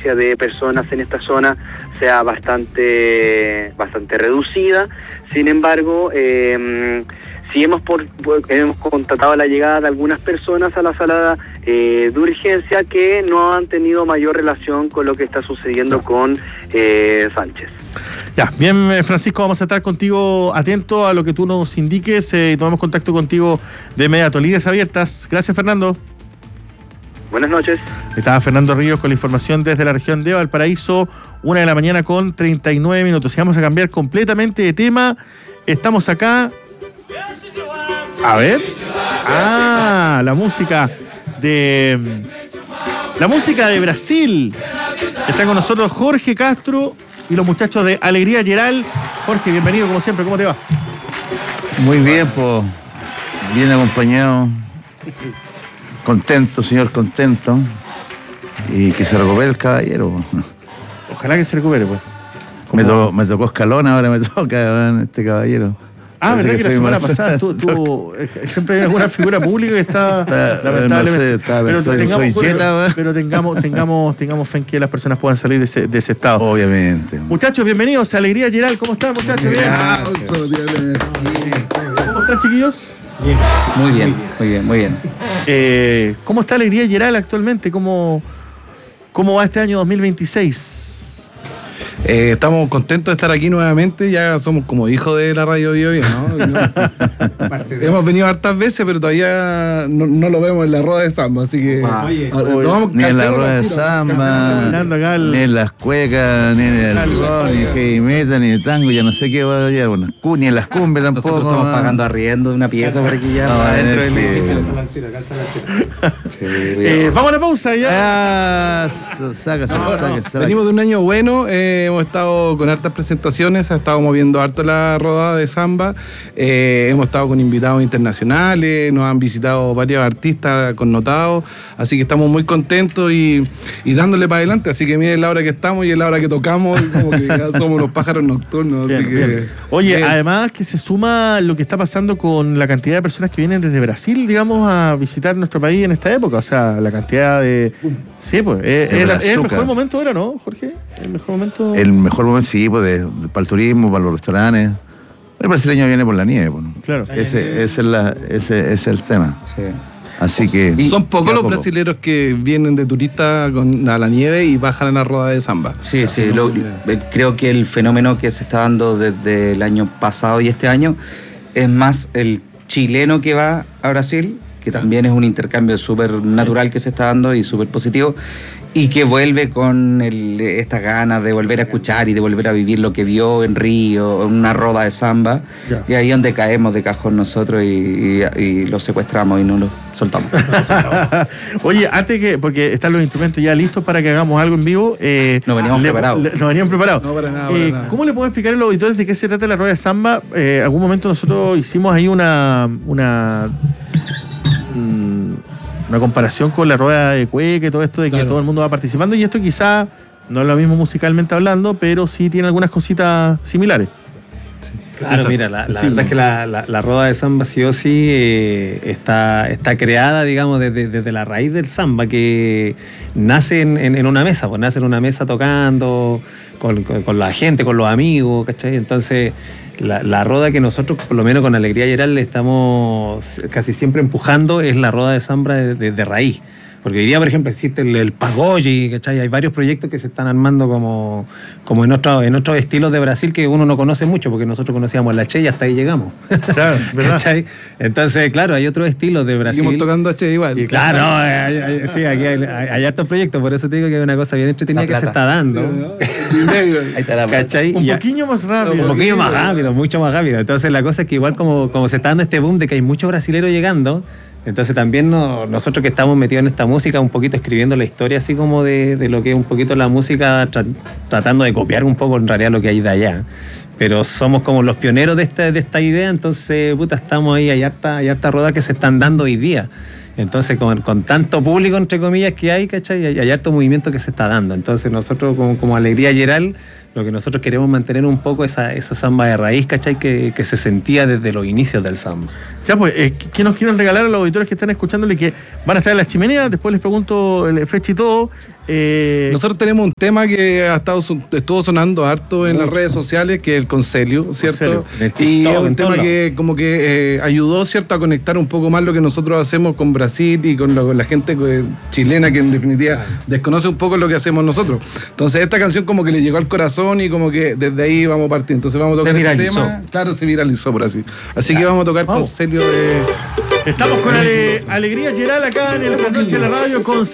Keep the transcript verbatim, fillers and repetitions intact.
afluencia de personas en esta zona sea bastante, bastante reducida. Sin embargo, eh, sí hemos, por, hemos constatado la llegada de algunas personas a la sala eh, de urgencia que no han tenido mayor relación con lo que está sucediendo con eh, Sánchez. Ya, bien, Francisco, vamos a estar contigo atento a lo que tú nos indiques y eh, tomamos contacto contigo de inmediato. Líneas abiertas. Gracias, Fernando. Buenas noches. Estaba Fernando Ríos con la información desde la región de Valparaíso, una de la mañana con treinta y nueve minutos. Y vamos a cambiar completamente de tema. Estamos acá. A ver. Ah, la música de... La música de Brasil. Está con nosotros Jorge Castro y los muchachos de Alegría Geral. Jorge, bienvenido como siempre, ¿cómo te va? Muy bien, pues, bien acompañado, contento, señor, contento, y que se recupere el caballero. Ojalá que se recupere, pues. Me, to, me tocó escalón, ahora me toca este caballero. Ah, verdad que, que la semana más... pasada tú, tú siempre hay alguna figura pública que está, está lamentablemente. No sé, está, pero, soy, tengamos, soy jeta, pero tengamos, tengamos, tengamos fe en que las personas puedan salir de ese, de ese estado. Obviamente. Muchachos, bienvenidos a Alegría Geral. ¿Cómo están, muchachos? Bien. ¿Cómo están, chiquillos? Bien. Muy bien, muy bien, muy bien. Eh, ¿Cómo está Alegría Geral actualmente? ¿Cómo, cómo va este año dos mil veintiséis? Eh, estamos contentos de estar aquí nuevamente, ya somos como hijos de la radio Bio Bio, ¿no? ¿no? Hemos venido hartas veces, pero todavía no, no lo vemos en la rueda de samba, así que... Ah, oye, oye, vamos, ni en la rueda de samba, el... ni en las cuecas, ni en el rock, ni en heavy metal, ni en el tango, ya no sé qué va a llegar, bueno, ni en las cumbias tampoco. Nosotros estamos man. pagando arriendo de una pieza para que ya no, adentro del edificio. eh, vamos a la pausa ya. Ah, saca, saca, saca, saca. Venimos de un año bueno, eh, hemos estado con hartas presentaciones, ha estado moviendo harto la rodada de samba, eh, hemos estado con invitados internacionales, nos han visitado varios artistas connotados, así que estamos muy contentos y, y dándole para adelante, así que miren la hora que estamos y la hora que tocamos, como que ya somos unos pájaros nocturnos. Bien, así que, bien. Oye, bien. Además que se suma lo que está pasando con la cantidad de personas que vienen desde Brasil, digamos, a visitar nuestro país en esta época, o sea, la cantidad de... Sí, pues, es, es, es el mejor momento ahora, ¿no, Jorge? El mejor momento... El mejor momento, sí, pues, de, de, para el turismo, para los restaurantes. El brasileño viene por la nieve, pues. Claro. Ese, ese, es la, ese, ese es el tema. Sí. Así que... Y son pocos los poco. brasileños que vienen de turistas con, a la nieve y bajan a la rueda de samba. Sí, sí, lo, creo que el fenómeno que se está dando desde el año pasado y este año es más el chileno que va a Brasil, que también es un intercambio súper natural que se está dando y súper positivo, y que vuelve con el, estas ganas de volver a escuchar y de volver a vivir lo que vio en Río, en una roda de samba, yeah. Y ahí es donde caemos de cajón nosotros y, y, y los secuestramos y no los soltamos. Oye, antes que, porque están los instrumentos ya listos para que hagamos algo en vivo, eh, nos veníamos le, preparados. Le, nos veníamos preparados. No, para nada, eh, para nada. ¿Cómo le podemos explicar a los auditores de qué se trata la rueda de samba? Eh, algún momento nosotros hicimos ahí una... una una comparación con la rueda de cueca y todo esto de que claro. todo el mundo va participando, y esto quizá no es lo mismo musicalmente hablando, pero sí tiene algunas cositas similares. Claro, sí, mira, la, la sí, verdad es que la, la, la rueda de samba sí o sí eh, está, está creada, digamos, desde, desde la raíz del samba, que nace en, en, en una mesa, pues nace en una mesa tocando con, con, con la gente, con los amigos, ¿cachai? Entonces, la, la rueda que nosotros, por lo menos con Alegría Geral, le estamos casi siempre empujando es la rueda de samba de, de, de raíz. Porque hoy día, por ejemplo, existe el, el pagode, ¿cachai? Hay varios proyectos que se están armando como, como en otros en otros estilos de Brasil que uno no conoce mucho, porque nosotros conocíamos la Che y hasta ahí llegamos. Claro, ¿verdad? ¿Cachai? Entonces, claro, hay otros estilos de Brasil. Seguimos tocando a Che igual. Y claro, no, hay, hay, sí, aquí hay, hay, hay hartos proyectos, por eso te digo que hay una cosa bien entretenida que se está dando. Sí, ¿no? Ahí está la ¿cachai? Un poquillo más rápido. Un poquillo más rápido, mucho más rápido. Entonces, la cosa es que igual como, como se está dando este boom de que hay muchos brasileros llegando, entonces también no, nosotros que estamos metidos en esta música, un poquito escribiendo la historia así como de, de lo que es un poquito la música, tra, tratando de copiar un poco en realidad lo que hay de allá. Pero somos como los pioneros de esta, de esta idea, entonces puta, estamos ahí, hay harta, hay harta roda que se están dando hoy día. Entonces con, con tanto público entre comillas que hay, ¿cachai? Hay, hay harto movimiento que se está dando. Entonces nosotros como, como Alegría Geral Lo que nosotros queremos mantener un poco esa, esa samba de raíz, ¿cachai? Que, que se sentía desde los inicios del samba. Ya, pues, eh, ¿qué nos quieren regalar a los auditores que están escuchándole que van a estar en las chimeneas? Después les pregunto el fecha y todo. Eh... Nosotros tenemos un tema que ha estado estuvo sonando harto en Mucho. las redes sociales, que es el Concelio, ¿cierto? Concelio. Y es un tema que como que eh, ayudó, ¿cierto?, a conectar un poco más lo que nosotros hacemos con Brasil y con, lo, con la gente chilena, que en definitiva claro. desconoce un poco lo que hacemos nosotros. Entonces esta canción como que le llegó al corazón y como que desde ahí vamos a partir. Entonces vamos a tocar ese tema. Claro, se viralizó por así. Así claro. que vamos a tocar vamos. Concelio de... Estamos con ale, Alegría Geral acá en el Noche de la Radio con